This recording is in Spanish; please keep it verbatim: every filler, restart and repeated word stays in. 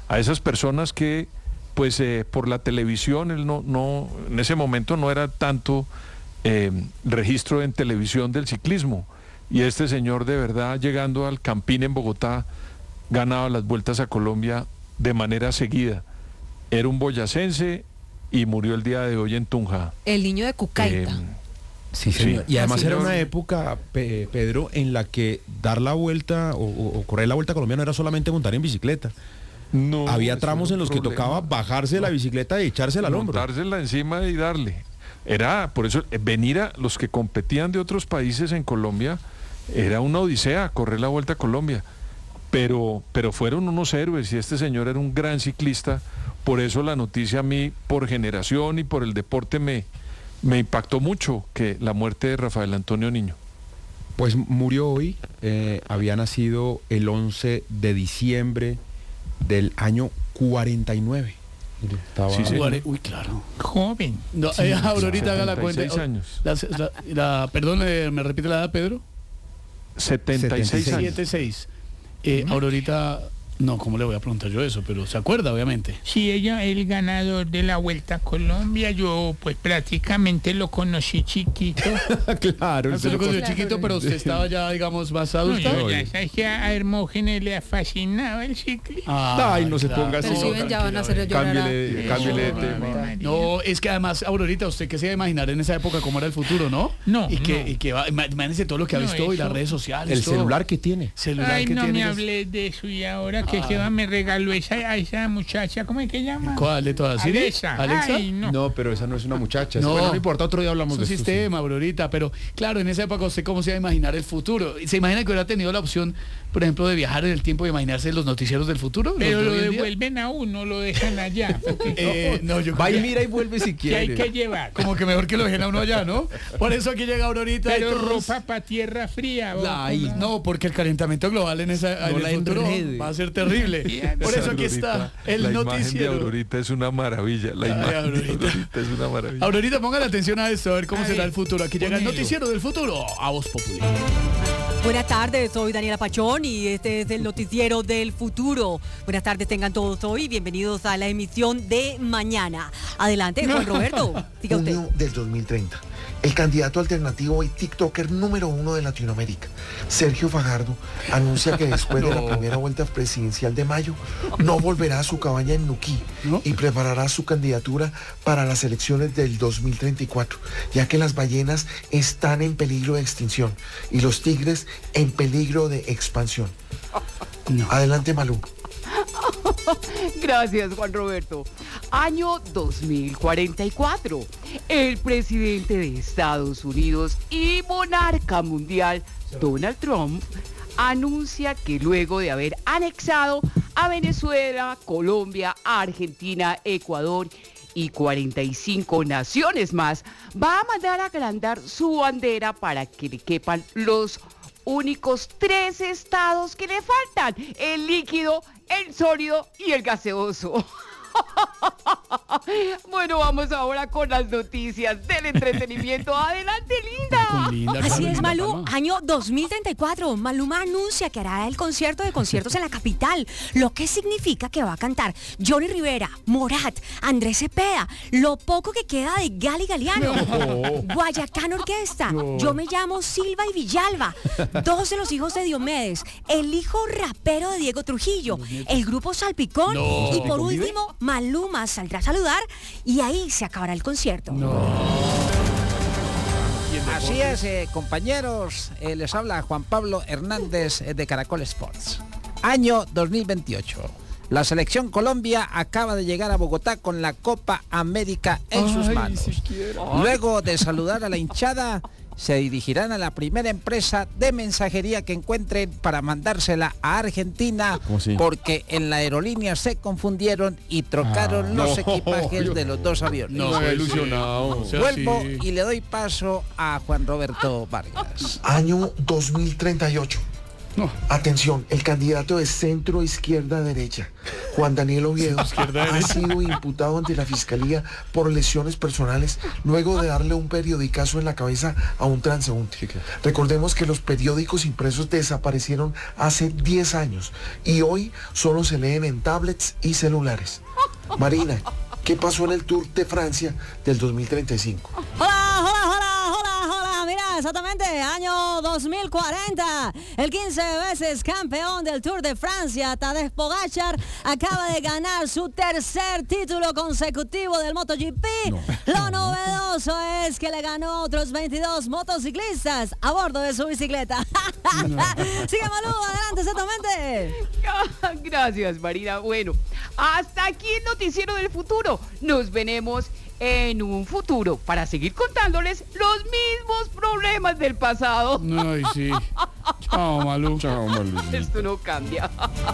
a esas personas que pues eh, por la televisión, él no, no, en ese momento no era tanto eh, registro en televisión del ciclismo, y este señor de verdad llegando al Campín en Bogotá ganaba las vueltas a Colombia de manera seguida. Era un boyacense y murió el día de hoy en Tunja. El niño de Cucaita. Eh, Sí, señor. Y además sí, era señor. una época, Pe- Pedro, en la que dar la vuelta o, o correr la vuelta colombiana era solamente montar en bicicleta. No, Había ese tramos era en un los que problema. tocaba bajarse de la bicicleta y echársela al hombro. Montársela encima y darle. Era, por eso, eh, venir a los que competían de otros países en Colombia, era una odisea correr la Vuelta a Colombia. Pero, pero fueron unos héroes y este señor era un gran ciclista. Por eso la noticia a mí, por generación y por el deporte, me, me impactó mucho que la muerte de Rafael Antonio Niño. Pues murió hoy, eh, había nacido el once de diciembre del año cuarenta y nueve. Mire, estaba- Sí, sí. Cuare- Uy, claro. Joven. No, Sí, eh, Aurorita haga la setenta y cuenta. seis años. La, la- la- perdón, eh, ¿me repite la edad, Pedro? setenta y seis años. siete seis. Eh, Aurorita, no, ¿cómo le voy a preguntar yo eso? Pero se acuerda, obviamente. Sí, ella, el ganador de la Vuelta a Colombia, yo pues prácticamente lo conocí chiquito. Claro, Usted lo conoció chiquito, pero usted estaba ya, digamos, más No, adulta. yo ya sabes que a Hermógenes le ha fascinado el ciclismo. Ah, Ay, no se claro. ponga así. Pero si ven, ya van a hacer llorar. Cámbiele, a- cámbiele de No, tema. María. No, es que además, Aurorita, usted que se iba a imaginar en esa época cómo era el futuro, ¿no? No, Y que, no. y que va, ima- imagínese todo lo que ha No, visto hoy, las eso- redes sociales. El todo. celular que tiene. Celular Ay, que no tiene. me es- hablé de eso y ahora que Ah. que va me regaló esa, a esa muchacha, ¿cómo es que llama? ¿Cuál de todas? ¿Siri? Alexa. ¿Alexa? Ay, no. No, pero esa no es una muchacha. No. Bueno, no importa, otro día hablamos Es un de esto, sistema, Aurorita, pero claro, en esa época usted cómo se iba a imaginar el futuro. ¿Se imagina que hubiera tenido la opción, por ejemplo, de viajar en el tiempo y imaginarse los noticieros del futuro? Pero los de lo hoy en día? devuelven a uno, lo dejan allá. porque Eh, no, yo Va creo y que- mira y vuelve si que hay quiere. que llevar. como que mejor que lo dejen a uno allá, ¿no? Por eso aquí llega Aurorita. y Pero todos- ropa para tierra fría. ¿o Ay, cómo? no, porque el calentamiento global en, esa, en No el la futuro enrede. va a ser terrible. Por eso aquí está el la imagen de noticiero. Aurorita es una maravilla. La Ay, imagen Aurorita. de Aurorita es una maravilla. Aurorita, pongan atención a esto, a ver cómo A será ver, el futuro. Aquí llega el ponelo. noticiero del futuro a Voz Populi. Buenas tardes, soy Daniela Pachón y este es el noticiero del futuro. Buenas tardes, tengan todos hoy, bienvenidos a la emisión de mañana. Adelante, Juan Roberto, diga usted. Junio del dos mil treinta. El candidato alternativo y TikToker número uno de Latinoamérica, Sergio Fajardo, anuncia que después de la primera vuelta presidencial de mayo, no volverá a su cabaña en Nuquí ¿No? y preparará su candidatura para las elecciones del dos mil treinta y cuatro, ya que las ballenas están en peligro de extinción y los tigres en peligro de expansión. Adelante, Malú. Gracias, Juan Roberto. Año dos mil cuarenta y cuatro. El presidente de Estados Unidos y monarca mundial, Donald Trump, anuncia que luego de haber anexado a Venezuela, Colombia, Argentina, Ecuador y cuarenta y cinco naciones más, va a mandar a agrandar su bandera para que le quepan los únicos tres estados que le faltan: el líquido, el sólido y el gaseoso. Bueno, vamos ahora con las noticias del entretenimiento. Adelante, linda. Linda, Así claro, es, linda Malú, Palma. año dos mil treinta y cuatro. Maluma anuncia que hará el concierto de conciertos en la capital, lo que significa que va a cantar Johnny Rivera, Morat, Andrés Cepeda, lo poco que queda de Gali Galiano, Guayacán Orquesta, Yo me llamo Silva y Villalba, dos de los hijos de Diomedes, el hijo rapero de Diego Trujillo, el grupo Salpicón No. y por ¿Convive? último, Maluma saldrá a saludar y ahí se acabará el concierto. Así es, eh, compañeros, eh, les habla Juan Pablo Hernández eh, de Caracol Sports. Año dos mil veintiocho. La selección Colombia acaba de llegar a Bogotá con la Copa América en sus manos. Luego de saludar a la hinchada, se dirigirán a la primera empresa de mensajería que encuentren para mandársela a Argentina, ¿Cómo así? porque en la aerolínea se confundieron y trocaron Ah, los no, equipajes yo- de los dos aviones. No, No, pues, ilusionado. sí. O sea, Vuelvo sí. y le doy paso a Juan Roberto Vargas. Año dos mil treinta y ocho. No. Atención, el candidato de centro izquierda derecha, Juan Daniel Oviedo, ha sido imputado ante la fiscalía por lesiones personales luego de darle un periodicazo en la cabeza a un transeúnte. Sí, claro. Recordemos que los periódicos impresos desaparecieron hace diez años y hoy solo se leen en tablets y celulares. Marina, ¿qué pasó en el Tour de Francia del dos mil treinta y cinco? Hola, hola, hola, hola, hola. Mira, exactamente, año dos mil cuarenta. El quince veces campeón del Tour de Francia, Tadej Pogačar, acaba de ganar su tercer título consecutivo del MotoGP. No. Lo novedoso es que le ganó a otros veintidós motociclistas a bordo de su bicicleta. No. Sigue, Malú, adelante, exactamente. Gracias, Marina. Bueno, hasta aquí el noticiero del futuro. Nos veremos en un futuro para seguir contándoles los mismos problemas del pasado. Ay, sí. Chao, Malú. Chao, Malú. Esto no cambia.